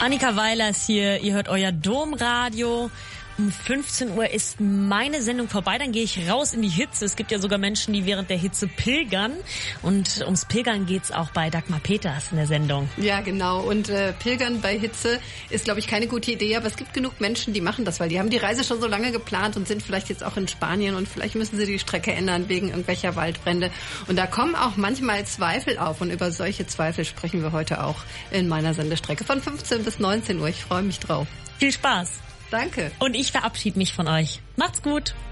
Annika Weiler ist hier, ihr hört euer Domradio. Um 15 Uhr ist meine Sendung vorbei, dann gehe ich raus in die Hitze. Es gibt ja sogar Menschen, die während der Hitze pilgern. Und ums Pilgern geht's auch bei Dagmar Peters in der Sendung. Ja, genau. Und Pilgern bei Hitze ist, glaube ich, keine gute Idee. Aber es gibt genug Menschen, die machen das, weil die haben die Reise schon so lange geplant und sind vielleicht jetzt auch in Spanien. Und vielleicht müssen sie die Strecke ändern wegen irgendwelcher Waldbrände. Und da kommen auch manchmal Zweifel auf. Und über solche Zweifel sprechen wir heute auch in meiner Sendestrecke von 15 bis 19 Uhr. Ich freue mich drauf. Viel Spaß. Danke. Und ich verabschiede mich von euch. Macht's gut.